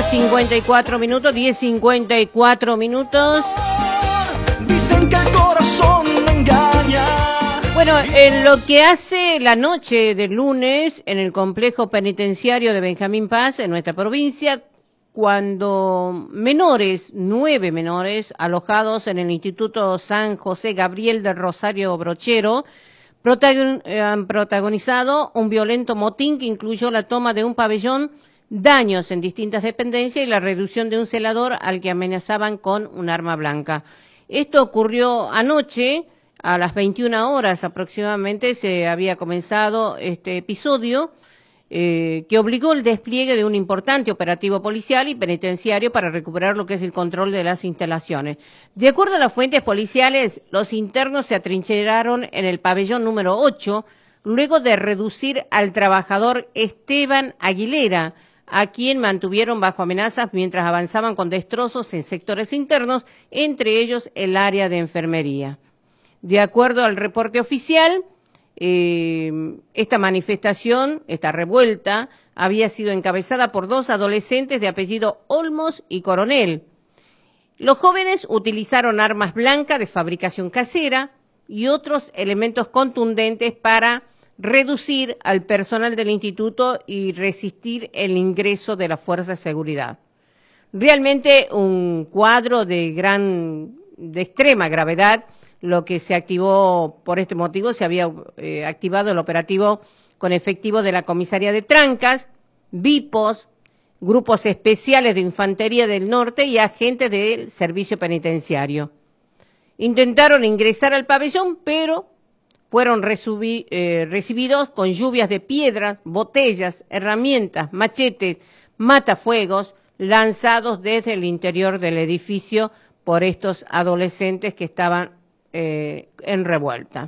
10:54 minutos, 10:54 minutos. Dicen que el corazón me engaña. Bueno, en lo que hace la noche del lunes en el complejo penitenciario de Benjamín Paz, en nuestra provincia, cuando 9 menores alojados en el Instituto San José Gabriel del Rosario Brochero han protagonizado un violento motín que incluyó la toma de un pabellón, daños en distintas dependencias y la reducción de un celador al que amenazaban con un arma blanca. Esto ocurrió anoche, a las 21 horas aproximadamente se había comenzado este episodio que obligó el despliegue de un importante operativo policial y penitenciario para recuperar lo que es el control de las instalaciones. De acuerdo a las fuentes policiales, los internos se atrincheraron en el pabellón número 8, luego de reducir al trabajador Esteban Aguilera, a quien mantuvieron bajo amenazas mientras avanzaban con destrozos en sectores internos, entre ellos el área de enfermería. De acuerdo al reporte oficial, esta manifestación, esta revuelta, había sido encabezada por 2 adolescentes de apellido Olmos y Coronel. Los jóvenes utilizaron armas blancas de fabricación casera y otros elementos contundentes para reducir al personal del instituto y resistir el ingreso de la fuerza de seguridad. Realmente un cuadro de extrema gravedad. Lo que se activó por este motivo, se había activado el operativo con efectivo de la comisaría de Trancas, VIPOS, grupos especiales de Infantería del Norte y agentes del servicio penitenciario. Intentaron ingresar al pabellón, pero fueron recibidos con lluvias de piedras, botellas, herramientas, machetes, matafuegos, lanzados desde el interior del edificio por estos adolescentes que estaban en revuelta.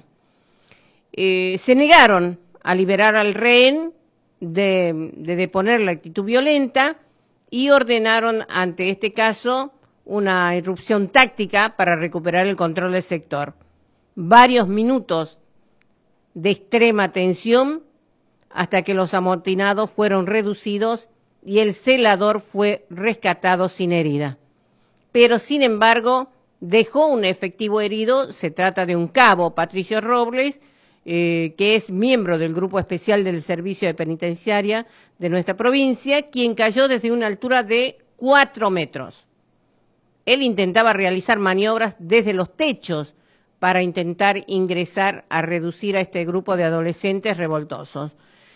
Se negaron a liberar al rehén de deponer la actitud violenta y ordenaron ante este caso una irrupción táctica para recuperar el control del sector. Varios minutos de extrema tensión hasta que los amotinados fueron reducidos y el celador fue rescatado sin herida. Pero sin embargo dejó un efectivo herido. Se trata de un cabo, Patricio Robles, que es miembro del Grupo Especial del Servicio de Penitenciaria de nuestra provincia, quien cayó desde una altura de 4 metros. Él intentaba realizar maniobras desde los techos para intentar ingresar a reducir a este grupo de adolescentes revoltosos.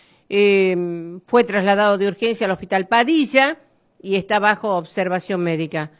Fue trasladado de urgencia al Hospital Padilla y está bajo observación médica.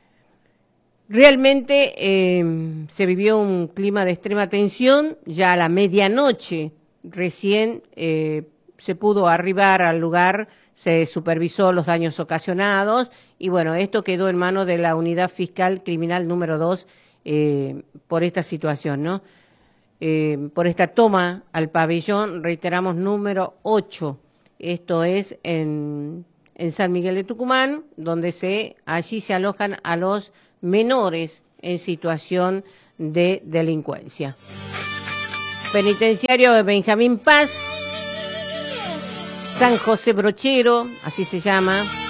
Realmente se vivió un clima de extrema tensión. Ya a la medianoche recién se pudo arribar al lugar, se supervisó los daños ocasionados y bueno, esto quedó en manos de la Unidad Fiscal Criminal número 2 por esta situación, ¿no? Por esta toma al pabellón, reiteramos, número 8. Esto es en San Miguel de Tucumán, donde allí se alojan a los menores en situación de delincuencia. Penitenciario de Benjamín Paz, San José Brochero, así se llama.